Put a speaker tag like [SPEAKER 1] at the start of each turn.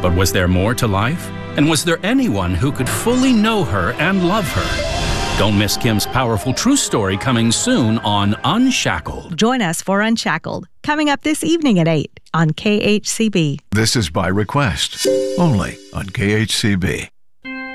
[SPEAKER 1] But was there more to life? And was there anyone who could fully know her and love her? Don't miss Kim's powerful true story coming soon on Unshackled.
[SPEAKER 2] Join us for Unshackled, coming up this evening at 8 on KHCB.
[SPEAKER 3] This is By Request, only on KHCB.